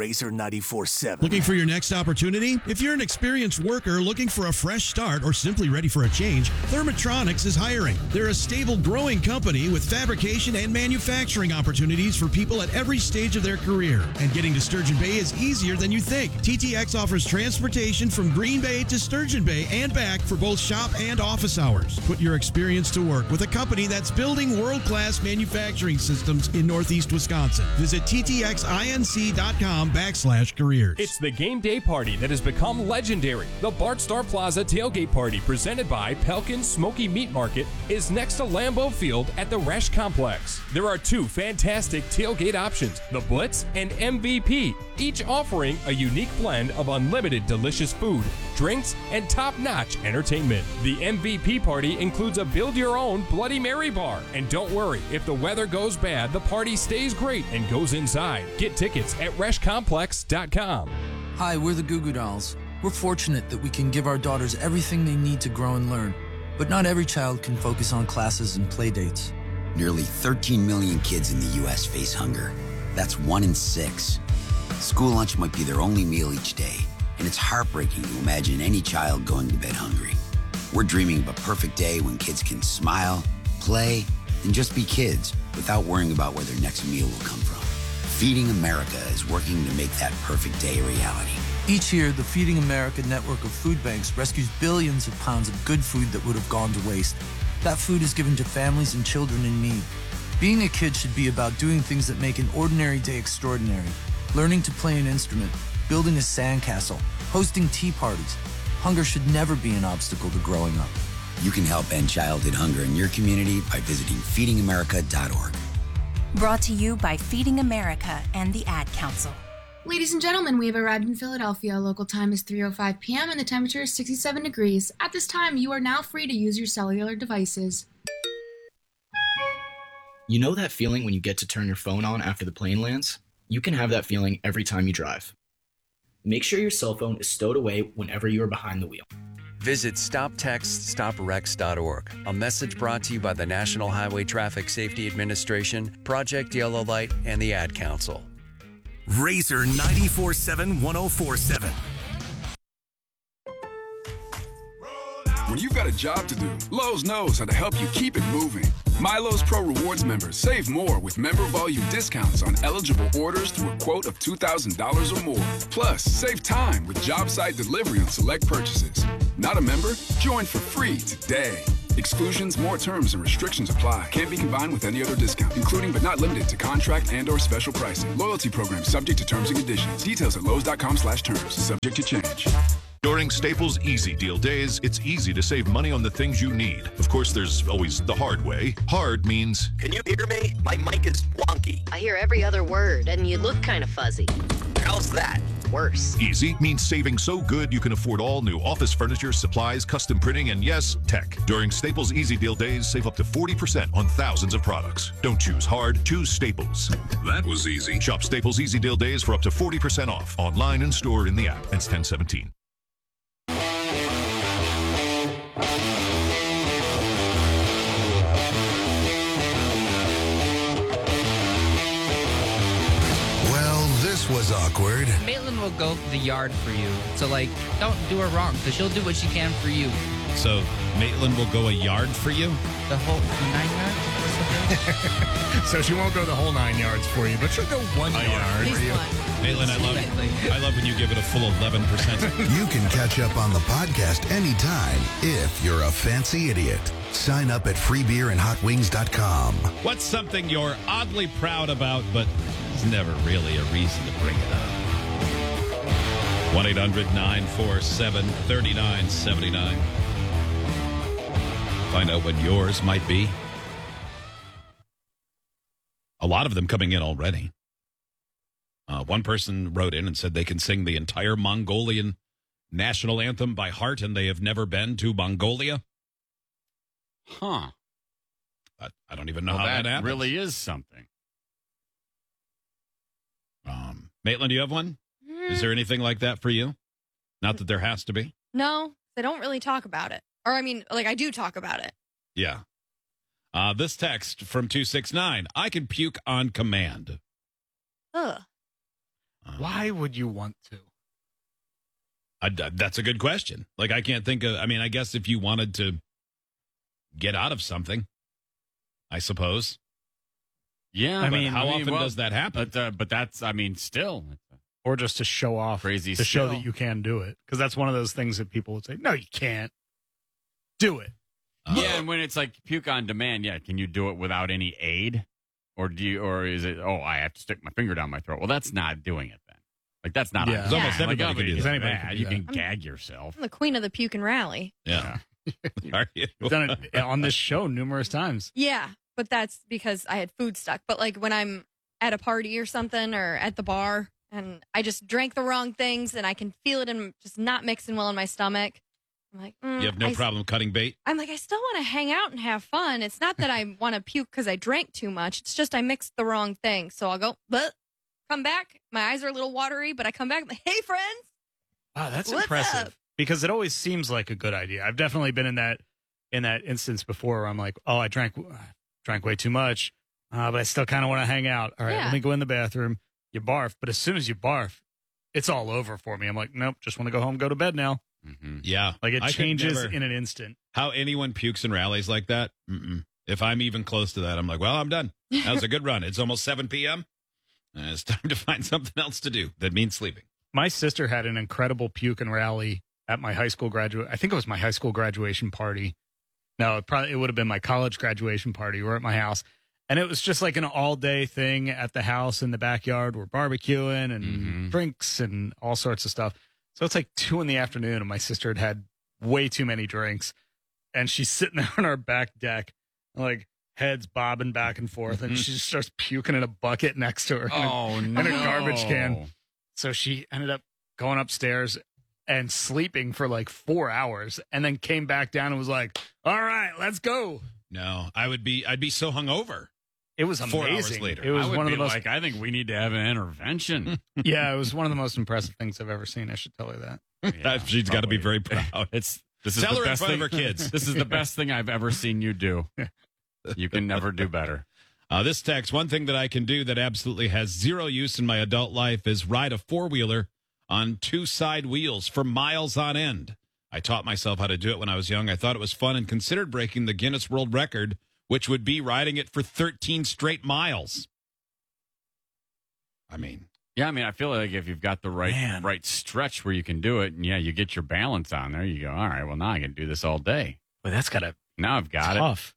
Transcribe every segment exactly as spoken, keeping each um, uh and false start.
Razor ninety-four seven. Looking for your next opportunity? If you're an experienced worker looking for a fresh start or simply ready for a change, Thermotronics is hiring. They're a stable, growing company with fabrication and manufacturing opportunities for people at every stage of their career. And getting to Sturgeon Bay is easier than you think. T T X offers transportation from Green Bay to Sturgeon Bay and back for both shop and office hours. Put your experience to work with a company that's building world-class manufacturing systems in Northeast Wisconsin. Visit ttxinc.com backslash careers. It's the game day party that has become legendary. The Bart Star Plaza Tailgate Party, presented by Pelkin Smoky Meat Market, is next to Lambeau Field at the Resch Complex. There are two fantastic tailgate options, the Blitz and M V P, each offering a unique blend of unlimited delicious food, drinks, and top-notch entertainment. The M V P party includes a build-your-own Bloody Mary bar. And don't worry, if the weather goes bad, the party stays great and goes inside. Get tickets at resch complex dot com. Hi, we're the Goo Goo Dolls. We're fortunate that we can give our daughters everything they need to grow and learn. But not every child can focus on classes and play dates. Nearly thirteen million kids in the U S face hunger. That's one in six. School lunch might be their only meal each day, and it's heartbreaking to imagine any child going to bed hungry. We're dreaming of a perfect day when kids can smile, play, and just be kids without worrying about where their next meal will come from. Feeding America is working to make that perfect day a reality. Each year, the Feeding America network of food banks rescues billions of pounds of good food that would have gone to waste. That food is given to families and children in need. Being a kid should be about doing things that make an ordinary day extraordinary. Learning to play an instrument, building a sandcastle, hosting tea parties. Hunger should never be an obstacle to growing up. You can help end childhood hunger in your community by visiting feeding america dot org. Brought to you by Feeding America and the Ad Council. Ladies and gentlemen, we have arrived in Philadelphia. Local time is three oh five p.m. and the temperature is sixty-seven degrees. At this time, you are now free to use your cellular devices. You know that feeling when you get to turn your phone on after the plane lands? You can have that feeling every time you drive. Make sure your cell phone is stowed away whenever you are behind the wheel. Visit stop text stop wrecks dot org. A message brought to you by the National Highway Traffic Safety Administration, Project Yellow Light, and the Ad Council. Razor ninety-four seven one oh four seven. When you've got a job to do, Lowe's knows how to help you keep it moving. MyLowe's Pro Rewards members save more with member volume discounts on eligible orders through a quote of two thousand dollars or more. Plus, save time with job site delivery on select purchases. Not a member? Join for free today. Exclusions, more terms, and restrictions apply. Can't be combined with any other discount, including but not limited to contract and or special pricing. Loyalty program subject to terms and conditions. Details at lowes dot com slash terms. Subject to change. During Staples Easy Deal Days, it's easy to save money on the things you need. Of course, there's always the hard way. Hard means... Can you hear me? My mic is wonky. I hear every other word, and you look kind of fuzzy. How's that? Worse. Easy means saving so good you can afford all new office furniture, supplies, custom printing, and yes, tech. During Staples Easy Deal Days, save up to forty percent on thousands of products. Don't choose hard, choose Staples. That was easy. Shop Staples Easy Deal Days for up to forty percent off. Online and store in the app. It's ten seventeen. Was awkward. Maitland will go the yard for you. So, like, don't do her wrong, because she'll do what she can for you. So, Maitland will go a yard for you? The whole nine yards? So she won't go the whole nine yards for you, but she'll go one a yard yard for you. One. Maitland, I love I love when you give it a full eleven percent. You can catch up on the podcast anytime if you're a fancy idiot. Sign up at free beer and hot wings dot com. What's something you're oddly proud about, but there's never really a reason to bring it up? one eight hundred nine four seven three nine seven nine. Find out what yours might be. A lot of them coming in already. Uh, one person wrote in and said they can sing the entire Mongolian national anthem by heart, and they have never been to Mongolia. Huh. I, I don't even know well, how that, that happens. really is something. Um, Maitland, do you have one? Mm. Is there anything like that for you? Not that there has to be. No, they don't really talk about it. Or, I mean, like, I do talk about it. Yeah. Uh, this text from two six nine, I can puke on command. Ugh. Uh, Why would you want to? I, that's a good question. Like, I can't think of, I mean, I guess if you wanted to get out of something, I suppose. Yeah, I but mean, how I mean, often well, does that happen? But, uh, but that's, I mean, still. Or just to show off, crazy to show skill. that you can do it. Because that's one of those things that people would say, no, you can't. Do it. Yeah, and when it's like puke on demand, yeah, can you do it without any aid? Or do you, or is it, oh, I have to stick my finger down my throat? Well, that's not doing it then. Like, that's not Yeah. on Almost demand. everybody like, can do does that. anybody Anybody can do You that. can gag yourself. I'm the queen of the puke and rally. Yeah. Are you? I've done it on this show numerous times. Yeah, but that's because I had food stuck. But like when I'm at a party or something or at the bar and I just drank the wrong things and I can feel it and just not mixing well in my stomach. I'm like, mm, You have no I, problem cutting bait? I'm like, I still want to hang out and have fun. It's not that I want to puke because I drank too much. It's just I mixed the wrong thing. So I'll go, but come back. My eyes are a little watery, but I come back. I'm like, hey, friends. Wow, that's What's impressive. up? Because it always seems like a good idea. I've definitely been in that in that instance before where I'm like, oh, I drank drank way too much, uh, but I still kind of want to hang out. All right, Yeah. let me go in the bathroom. You barf, but as soon as you barf, it's all over for me. I'm like, nope, just want to go home, go to bed now. Mm-hmm. Yeah. Like it I could changes never- in an instant. How anyone pukes and rallies like that? Mm-mm. If I'm even close to that, I'm like, well, I'm done. That was a good run. It's almost seven p.m. And it's time to find something else to do. That means sleeping. My sister had an incredible puke and rally at my high school graduate. I think it was my high school graduation party. No, it probably it would have been my college graduation party. We're at my house, and it was just like an all day thing at the house in the backyard. We're barbecuing and Mhm. drinks and all sorts of stuff. So it's like two in the afternoon, and my sister had had way too many drinks, and she's sitting there on our back deck, like heads bobbing back and forth, and she just starts puking in a bucket next to her, in a- Oh, in no. a garbage can. So she ended up going upstairs and sleeping for like four hours and then came back down and was like, all right, let's go. No, I would be, I'd be so hungover. It was Four hours amazing. later. It was I would one of be the most, like, I think we need to have an intervention. yeah, it was one of the most impressive things I've ever seen. I should tell you that. Yeah, She's got to be very probably. proud. It's this is Tell the her in best front of thing, her kids. This is the best thing I've ever seen you do. You can never do better. Uh, this text, one thing that I can do that absolutely has zero use in my adult life is ride a four-wheeler on two side wheels for miles on end. I taught myself how to do it when I was young. I thought it was fun and considered breaking the Guinness World Record, which would be riding it for thirteen straight miles. I mean, Yeah, I mean, I feel like if you've got the right Man. right stretch where you can do it, and yeah, you get your balance on there, you go, all right, well, now I can do this all day. But that's got to Now I've got it. tough.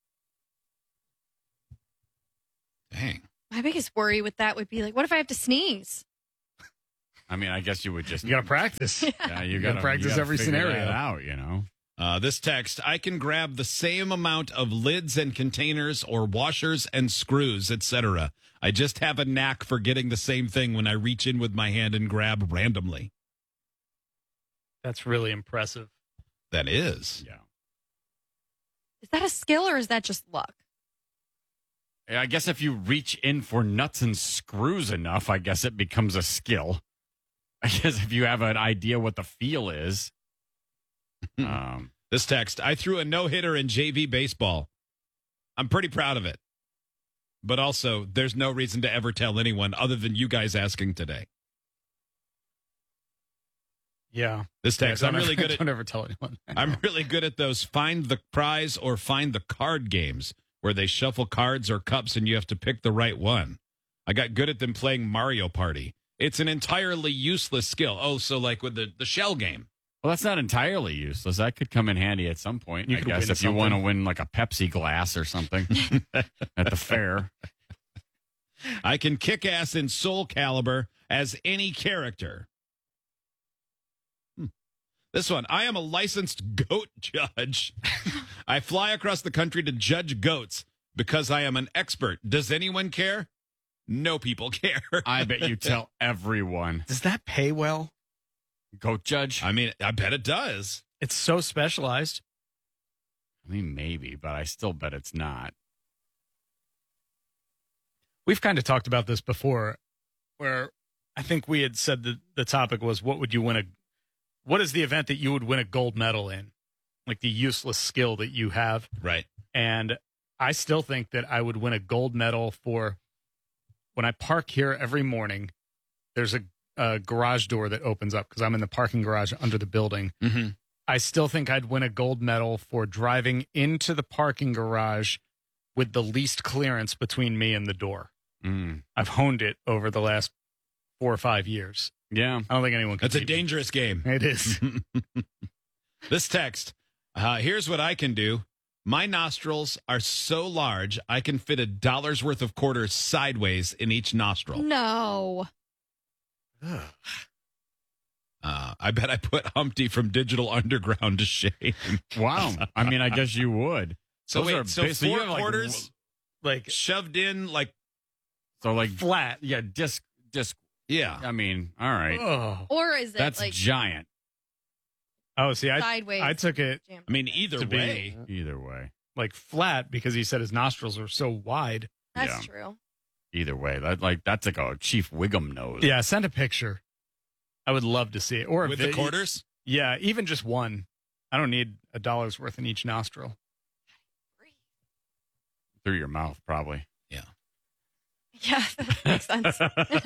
dang. My biggest worry with that would be like, what if I have to sneeze? I mean, I guess you would just You got to practice. yeah, you You got gotta practice to every scenario. out, you know. Uh, this text, I can grab the same amount of lids and containers or washers and screws, et cetera. I just have a knack for getting the same thing when I reach in with my hand and grab randomly. That's really impressive. That is. Yeah. Is that a skill or is that just luck? I guess if you reach in for nuts and screws enough, I guess it becomes a skill. I guess if you have an idea what the feel is. um, This text, I threw a no-hitter in J V baseball. I'm pretty proud of it. But also, there's no reason to ever tell anyone other than you guys asking today. Yeah. This text, Yeah, I'm don't really ever- good at Don't ever tell anyone. I'm really good at those find the prize or find the card games where they shuffle cards or cups and you have to pick the right one. I got good at them playing Mario Party. It's an entirely useless skill. Oh, so like with the, the shell game. well, that's not entirely useless. That could come in handy at some point. You I could guess win if you want to something. win like a Pepsi glass or something at the fair. I can kick ass in Soul Calibur as any character. Hmm. This one, I am a licensed goat judge. I fly across the country to judge goats because I am an expert. Does anyone care? No people care. I bet you tell everyone. Does that pay well? Goat judge? I mean, I bet it does. It's so specialized. I mean, maybe, but I still bet it's not. We've kind of talked about this before, where I think we had said that the topic was, what would you win a, what is the event that you would win a gold medal in? Like the useless skill that you have. Right. And I still think that I would win a gold medal for when I park here every morning, there's a a garage door that opens up because I'm in the parking garage under the building. Mm-hmm. I still think I'd win a gold medal for driving into the parking garage with the least clearance between me and the door. Mm. I've honed it over the last four or five years. Yeah. I don't think anyone can. That's a beat me. dangerous game. It is. This text, uh, here's what I can do. My nostrils are so large, I can fit a dollar's worth of quarters sideways in each nostril. No. Uh, I bet I put Humpty from Digital Underground to shame. Wow. I mean, I guess you would. So Those are wait, so big- so you four have, like, quarters like shoved in, like So like flat. Yeah, disc disc. Yeah. I mean, all right. Oh. Or is it That's like giant. Oh, see, I sideways? I took it. jammed I mean, together? either To be- way. Either way. like flat because he said his nostrils are so wide. That's Yeah. true. Either way. That like that's like a Chief Wiggum nose. Yeah, send a picture. I would love to see it. Or a With vi- the quarters? Yeah, even just one. I don't need a dollar's worth in each nostril. Through your mouth, probably. Yeah. Yeah, that makes sense.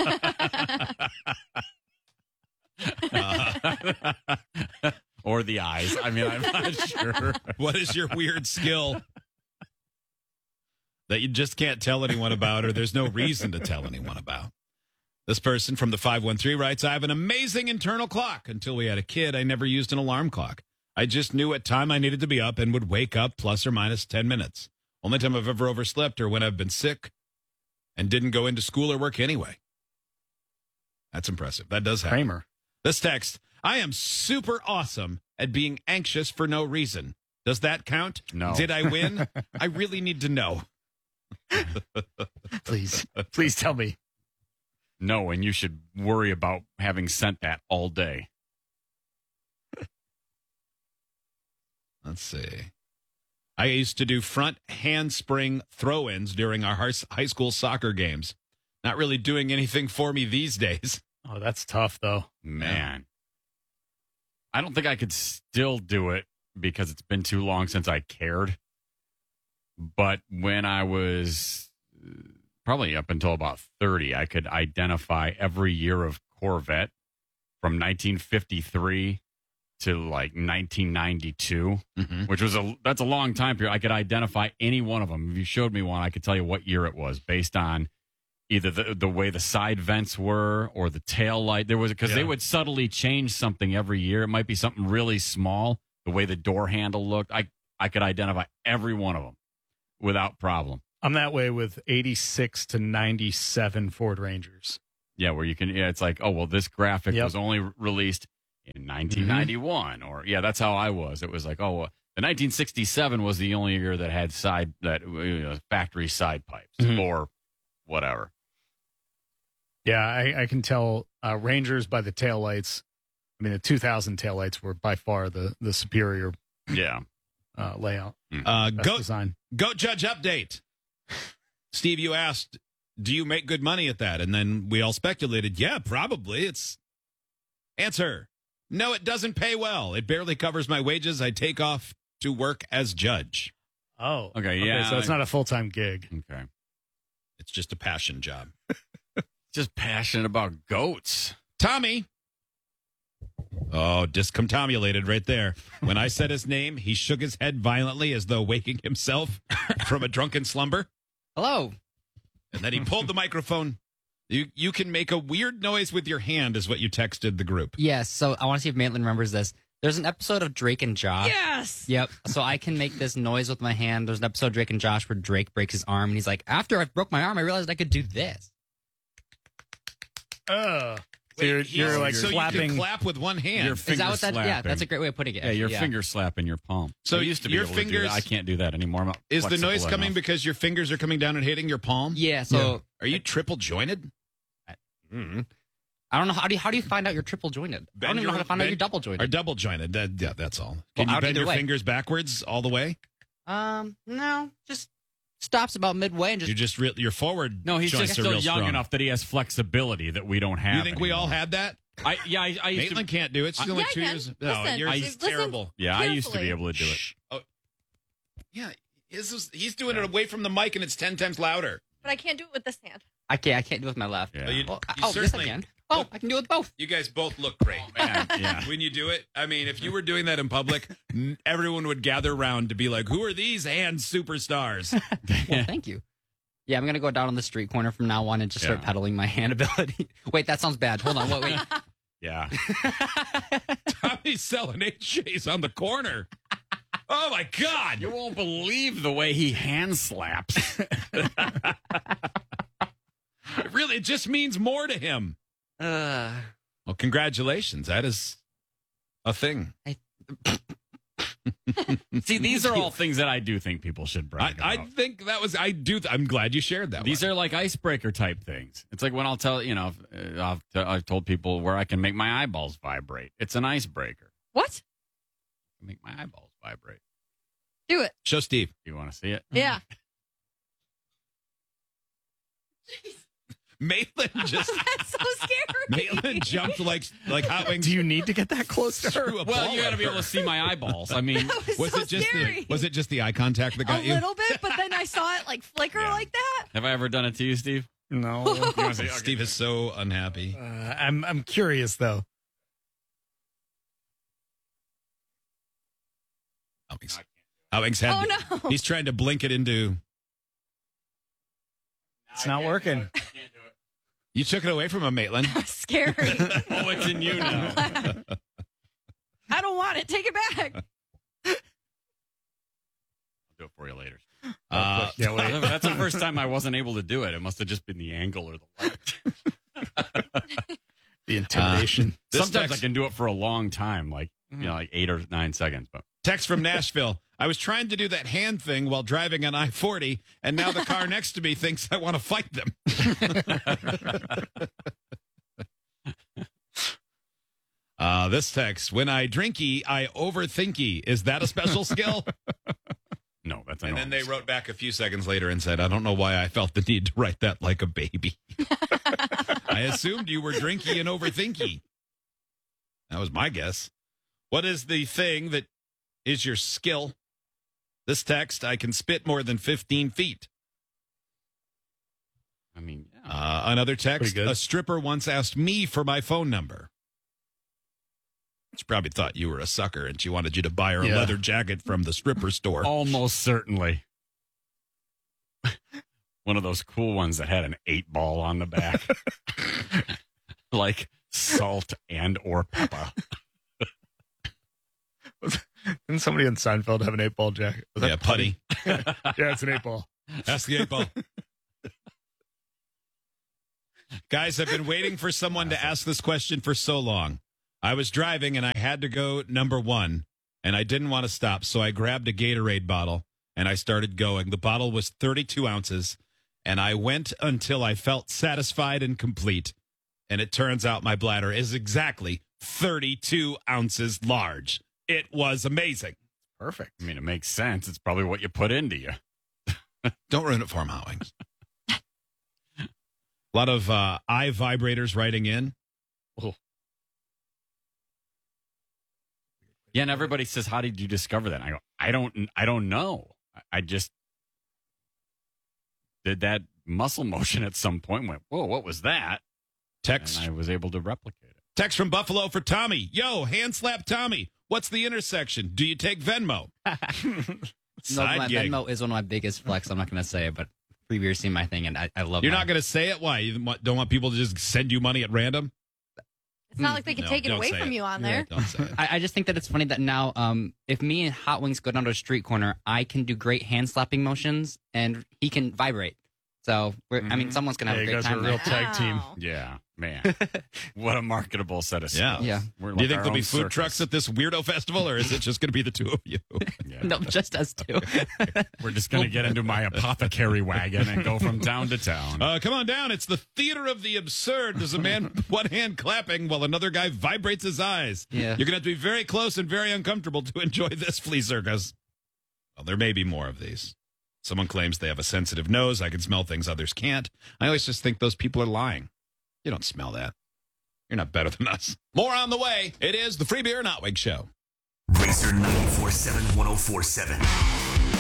Uh, Or the eyes. I mean, I'm not sure. what is your weird skill that you just can't tell anyone about, or there's no reason to tell anyone about? This person from the five one three writes, I have an amazing internal clock. Until we had a kid, I never used an alarm clock. I just knew what time I needed to be up and would wake up plus or minus ten minutes. Only time I've ever overslept or when I've been sick and didn't go into school or work anyway. That's impressive. That does happen. Kramer. This text, I am super awesome at being anxious for no reason. Does that count? No. Did I win? I really need to know. Please. Please tell me. No, and you should worry about having sent that all day. Let's see. I used to do front handspring throw-ins during our high high school soccer games. Not really doing anything for me these days. Oh, that's tough, though. Man. I don't think I could still do it because it's been too long since I cared. But when I was uh, probably up until about thirty, I could identify every year of Corvette from nineteen fifty-three to like nineteen ninety-two, Mm-hmm. which was a that's a long time period. I could identify any one of them. If you showed me one, I could tell you what year it was based on either the the way the side vents were or the tail light. There was because Yeah. they would subtly change something every year. It might be something really small, the way the door handle looked. I I could identify every one of them without problem. I'm that way with eighty-six to ninety-seven Ford Rangers. Yeah, where you can. Yeah, it's like, oh well, this graphic Yep. was only re- released in nineteen ninety-one, Mm-hmm. or yeah, that's how I was. It was like, oh, well, the nineteen sixty-seven was the only year that had side that you know, factory side pipes Mhm. or whatever. Yeah, I, I can tell uh, Rangers by the taillights. I mean, the two thousand taillights were by far the, the superior Yeah. uh, layout. Uh, Best goat, design. goat Judge update. Steve, you asked, do you make good money at that? And then we all speculated, yeah, probably. It's answer. No, it doesn't pay well. It barely covers my wages. I take off to work as judge. Oh, Okay, yeah. so it's not a full time gig. Okay. It's just a passion job. Just passionate about goats. Tommy. Oh, discombobulated right there. When I said his name, he shook his head violently as though waking himself from a drunken slumber. Hello. And then he pulled the microphone. You you can make a weird noise with your hand is what you texted the group. Yes, so I want to see if Maitland remembers this. There's an episode of Drake and Josh. Yes. Yep. So I can make this noise with my hand. There's an episode of Drake and Josh where Drake breaks his arm, and he's like, after I broke my arm, I realized I could do this. Uh, so you're, Wait, you're he's- like so clapping. you can clap with one hand. Your Is finger that what that? Yeah, slapping. that's a great way of putting it. Yeah, your actually, finger slapping your palm. So I used to be your able to do fingers- that. I can't do that anymore. I'm not Is the flexible noise coming enough. because your fingers are coming down and hitting your palm? Yeah. So Are you triple jointed? mm, I don't know how do you, how do you find out you're triple jointed? I don't even know how to find out you're double Or jointed. double jointed. That, yeah, that's all. Well, Can you out bend either your way. fingers backwards all the way? Um, no, just stops about midway and just You're just real. Your forward. No, he's joints just are still real young strong. enough that he has flexibility that we don't have. You think we all anymore. had that? I yeah, I, I used Maitland to. can't do it. She's I- only Yeah, I two can. years. No, Listen, you're I- just listen terrible. Yeah, I used to be carefully. able to do it. Shh. Oh. Yeah, his is, he's doing it away from the mic, and it's ten times louder. But I can't do it with this hand. I can't I can't do it with my left. Yeah. You- Well, you oh, yes I certainly- can. Oh, I can do it with both. You guys both look great. Man, yeah. When you do it, I mean, if you were doing that in public, n- everyone would gather around to be like, who are these hand superstars? Well, thank you. Yeah, I'm going to go down on the street corner from now on and just start Yeah. peddling my hand ability. Wait, that sounds bad. Hold on. Wait, wait. Yeah. Tommy's selling H Js on the corner. Oh, my God. You won't believe the way he hand slaps. Really, it just means more to him. Uh, Well, congratulations. That is a thing. I, See, these are all things that I do think people should brag I, I about. think that was, I do, I'm glad you shared that. These one. are like icebreaker type things. It's like when I'll tell, you know, uh, I've, t- I've told people where I can make my eyeballs vibrate. It's an icebreaker. What? Make my eyeballs vibrate. Do it. Show Steve. You want to see it? Yeah. Maitland just, That's so scary. Maitland jumped like, like Hot Wings. Do you need to get that close to her? Well, you got to be able to see my eyeballs. I mean, That was, Was so it just scary. the, was it just the eye contact that got a you? little bit, but then I saw it like flicker Yeah. like that. have I ever done it to you, Steve? No. You want to see? Okay. Steve is so unhappy. Uh, I'm I'm curious though. Hot Wings. Hot Wings had, Oh, no. he's trying to blink it into. It's not working. You took it away from him, Maitland. Scary. Oh, it's in you now. I don't want it. Take it back. I'll do it for you later. Uh, Yeah, wait. That's the first time I wasn't able to do it. It must have just been the angle or the light. The intimidation. This Sometimes text- I can do it for a long time, like you know, like eight or nine seconds. But Text from Nashville. I was trying to do that hand thing while driving on I forty, and now the car next to me thinks I want to fight them. uh, this text. When I drinky, I overthinky. Is that a special skill? no, that's And a then they normal wrote back a few seconds later and said, I don't know why I felt the need to write that like a baby. I assumed you were drinky and overthinky. That was my guess. What is the thing that is your skill? This text, I can spit more than fifteen feet. I mean, yeah. Uh, another text, Pretty good. a stripper once asked me for my phone number. She probably thought you were a sucker and she wanted you to buy her a Yeah. leather jacket from the stripper store. Almost certainly. One of those cool ones that had an eight ball on the back. Like salt and or pepper. Didn't somebody in Seinfeld have an eight ball jacket? Was that Yeah, putty. Yeah, it's an eight ball. That's the eight ball. Guys, I've been waiting for someone to ask this question for so long. I was driving and I had to go number one, and I didn't want to stop, so I grabbed a Gatorade bottle and I started going. The bottle was thirty-two ounces, and I went until I felt satisfied and complete. And it turns out my bladder is exactly thirty-two ounces large. It was amazing. Perfect. I mean, it makes sense. It's probably what you put into you. Don't ruin it for him, Hot Wings. A lot of uh, eye vibrators writing in. Oh. Yeah, and everybody says, "How did you discover that?" And I go, "I don't, I don't know. I- I just did that muscle motion at some point. And went, whoa, what was that?" Text. And I was able to replicate it. Text from Buffalo for Tommy. Yo, hand slap Tommy. What's the intersection? Do you take Venmo? No, Side my gig. Venmo is one of my biggest flex. I'm not going to say it, but free beer seen my thing, and I, I love. You're my, not going to say it? Why? You want- don't want people to just send you money at random? It's not like they can No, take it don't away say from it. you on Yeah, there. don't say it. I, I just think that it's funny that now, um, if me and Hot Wings go down to a street corner, I can do great hand slapping motions, and he can vibrate. So, we're, I mean, someone's gonna have Yeah, a you great guys are time. a real there. tag team. Wow. Yeah, man, what a marketable set of Yeah. skills. Yeah. We're Do you like think our there'll be own food circus. trucks at this weirdo festival, or is it just going to be the two of you? Yeah. No, just us two. We're just going to get into my apothecary wagon and go from town to town. Uh, come on down. It's the theater of the absurd. There's a man one hand clapping while another guy vibrates his eyes. Yeah. You're going to have to be very close and very uncomfortable to enjoy this flea circus. Well, there may be more of these. Someone claims they have a sensitive nose. I can smell things others can't. I always just think those people are lying. You don't smell that. You're not better than us. More on the way. It is the Free Beer and Hot Wings Show. Racer ninety-four seven, one oh four seven.